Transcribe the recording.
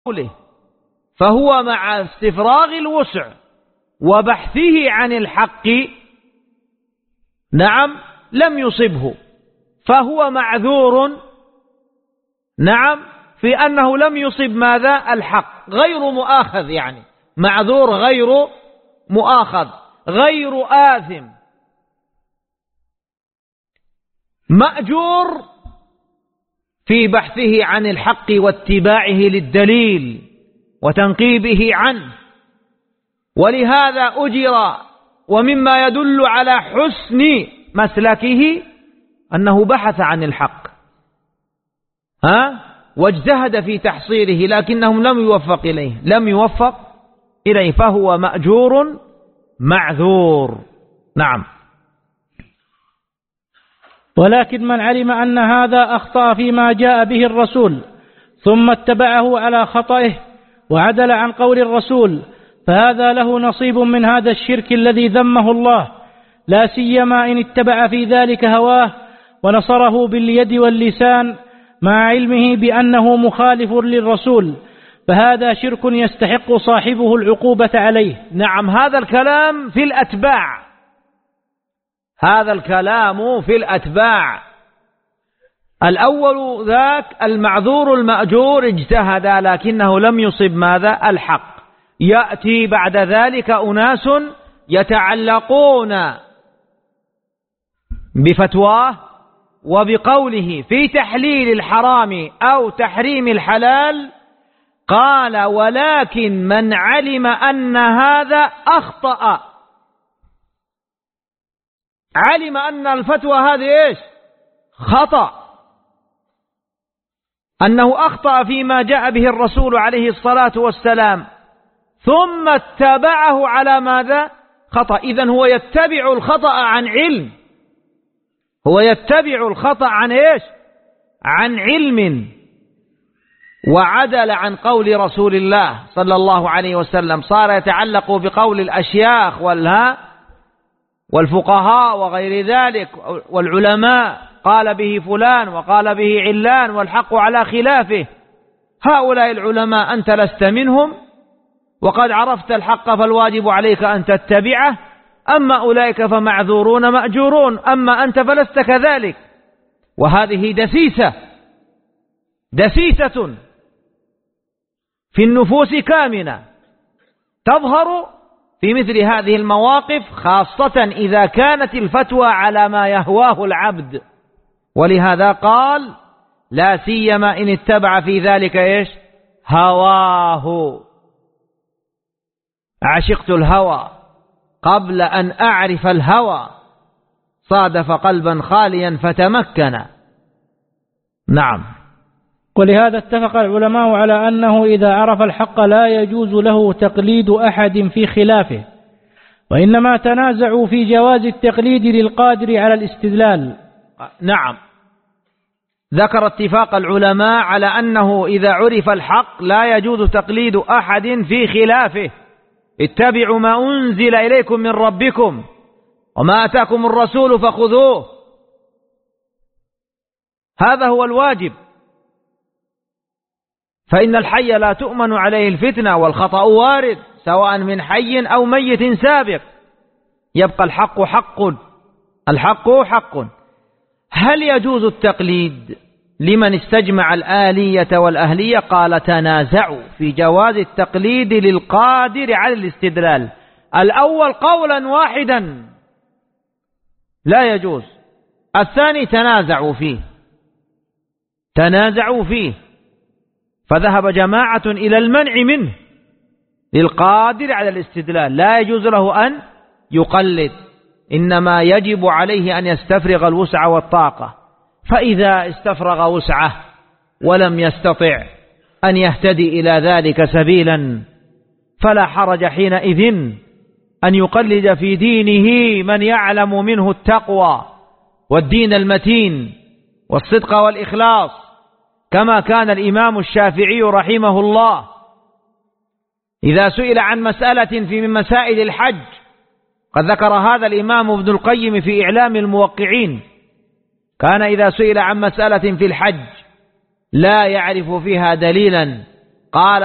فهو مع استفراغ الوسع وبحثه عن الحق نعم لم يصبه، فهو معذور نعم في أنه لم يصب ماذا؟ الحق، غير مؤاخذ، يعني معذور غير مؤاخذ غير آثم. مأجور في بحثه عن الحق واتباعه للدليل وتنقيبه عنه، ولهذا أجر. ومما يدل على حسن مسلكه أنه بحث عن الحق واجتهد في تحصيله، لكنهم لم يوفق إليه فهو مأجور معذور. نعم. ولكن من علم أن هذا أخطأ فيما جاء به الرسول ثم اتبعه على خطئه وعدل عن قول الرسول، فهذا له نصيب من هذا الشرك الذي ذمه الله، لا سيما إن اتبع في ذلك هواه ونصره باليد واللسان مع علمه بأنه مخالف للرسول، فهذا شرك يستحق صاحبه العقوبة عليه. نعم، هذا الكلام في الأتباع، هذا الكلام في الأتباع. الأول ذاك المعذور المأجور اجتهد لكنه لم يصب ماذا؟ الحق. يأتي بعد ذلك أناس يتعلقون بفتواه وبقوله في تحليل الحرام أو تحريم الحلال، قال ولكن من علم أن هذا أخطأ، علم أن الفتوى هذه إيش؟ خطأ، أنه أخطأ فيما جاء به الرسول عليه الصلاة والسلام، ثم اتبعه على ماذا؟ خطأ. إذن هو يتبع الخطأ عن علم، هو يتبع الخطأ عن إيش؟ عن علم، وعدل عن قول رسول الله صلى الله عليه وسلم، صار يتعلق بقول الأشياخ والفقهاء وغير ذلك والعلماء، قال به فلان وقال به علان والحق على خلافه. هؤلاء العلماء أنت لست منهم، وقد عرفت الحق فالواجب عليك أن تتبعه، أما أولئك فمعذورون مأجورون، أما أنت فلست كذلك. وهذه دسيسة في النفوس كامنة تظهر في مثل هذه المواقف، خاصة إذا كانت الفتوى على ما يهواه العبد. ولهذا قال لا سيما إن اتبع في ذلك إيش؟ هواه. عشقت الهوى قبل أن أعرف الهوى، صادف قلبا خاليا فتمكن. نعم. ولهذا اتفق العلماء على أنه إذا عرف الحق لا يجوز له تقليد أحد في خلافه، وإنما تنازعوا في جواز التقليد للقادر على الاستدلال. نعم، ذكر اتفاق العلماء على أنه إذا عرف الحق لا يجوز تقليد أحد في خلافه. اتبعوا ما أنزل إليكم من ربكم وما أتاكم الرسول فخذوه، هذا هو الواجب، فإن الحي لا تؤمن عليه الفتنة، والخطأ وارد سواء من حي أو ميت سابق، يبقى الحق حق، الحق حق. هل يجوز التقليد لمن استجمع الآلية والأهلية؟ قال تنازعوا في جواز التقليد للقادر على الاستدلال. الأول قولا واحدا لا يجوز، الثاني تنازعوا فيه، فذهب جماعة إلى المنع منه للقادر على الاستدلال، لا يجوز له أن يقلد، إنما يجب عليه أن يستفرغ الوسع والطاقة. فإذا استفرغ وسعه ولم يستطع أن يهتدي إلى ذلك سبيلا، فلا حرج حينئذ أن يقلد في دينه من يعلم منه التقوى والدين المتين والصدق والإخلاص، كما كان الإمام الشافعي رحمه الله إذا سئل عن مسألة في من مسائل الحج، قد ذكر هذا الإمام ابن القيم في إعلام الموقعين، كان إذا سئل عن مسألة في الحج لا يعرف فيها دليلا قال